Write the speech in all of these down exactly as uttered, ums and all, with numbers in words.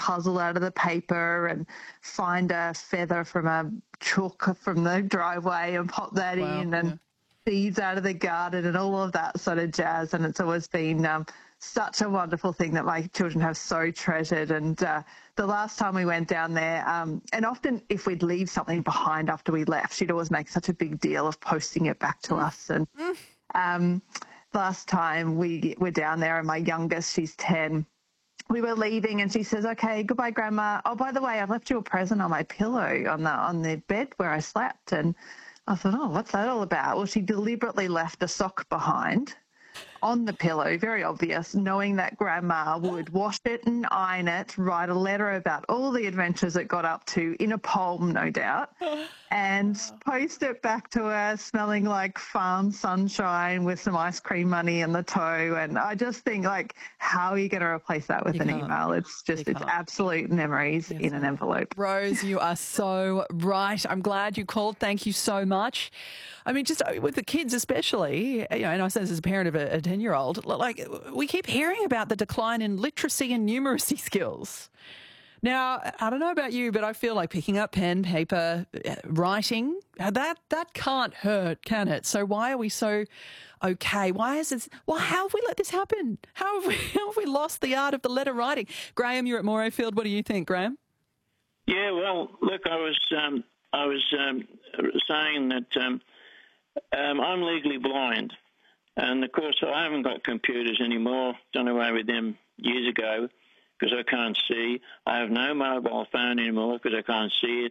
puzzle out of the paper and find a feather from a chook from the driveway and pop that Wow, in and yeah. seeds out of the garden and all of that sort of jazz. And it's always been um, such a wonderful thing that my children have so treasured. And uh, the last time we went down there, um, and often if we'd leave something behind after we left, she'd always make such a big deal of posting it back to mm. us. And um, last time we were down there, and my youngest, she's ten, we were leaving and she says, okay, goodbye, Grandma. Oh, by the way, I've left you a present on my pillow on the on the bed where I slept. And I thought, oh, what's that all about? Well, she deliberately left a sock behind on the pillow, very obvious, knowing that Grandma would wash it and iron it, write a letter about all the adventures it got up to in a poem, no doubt, and post it back to her smelling like farm sunshine with some ice cream money in the toe. And I just think, like, how are you going to replace that with You an can't. email? It's just, You it's can't. absolute memories Yes, in an envelope. Rose, you are so right. I'm glad you called. Thank you so much. I mean, just with the kids especially, you know, and I say this as a parent of a ten-year-old, like, we keep hearing about the decline in literacy and numeracy skills. Now, I don't know about you, but I feel like picking up pen, paper, writing, that that can't hurt, can it? So why are we so okay? Why is this? Well, how have we let this happen? How have we, how have we lost the art of the letter writing? Graham, you're at Morayfield. What do you think, Graham? Yeah, well, look, I was um, I was um, saying that um, um, I'm legally blind, and of course I haven't got computers anymore. Done away with them years ago because I can't see. I have no mobile phone anymore because I can't see it,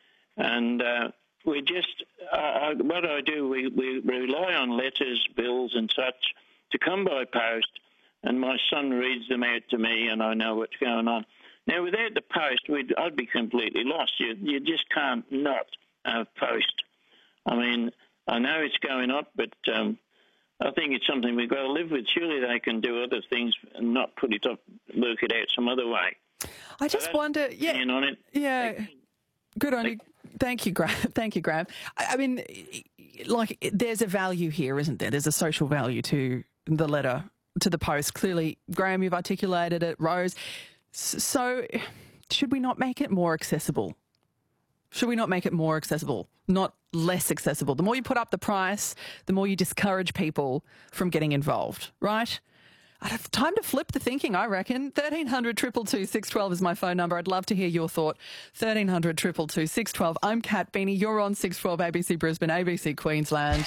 and uh, we just uh, what I do we, we rely on letters, bills, and such to come by post, and my son reads them out to me, and I know what's going on. Now, without the post, we'd, I'd be completely lost. You, you just can't not have post. I mean, I know it's going up, but um, I think it's something we've got to live with. Surely they can do other things and not put it up, work it out some other way. I just so wonder, yeah, on it. yeah, They, good on you. Thank you, Graham. Thank you, Graham. I, I mean, like, there's a value here, isn't there? There's a social value to the letter, to the post. Clearly, Graham, you've articulated it. Rose. So should we not make it more accessible? Should we not make it more accessible, not less accessible? The more you put up the price, the more you discourage people from getting involved, right? I'd have time to flip the thinking, I reckon. thirteen hundred, two two two, six one two is my phone number. I'd love to hear your thought. thirteen hundred, two two two, six one two. I'm Kat Beanie. You're on six twelve A B C Brisbane, A B C Queensland.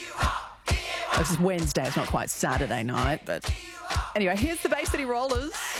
This is Wednesday. It's not quite Saturday night, but anyway, here's the Bay City Rollers.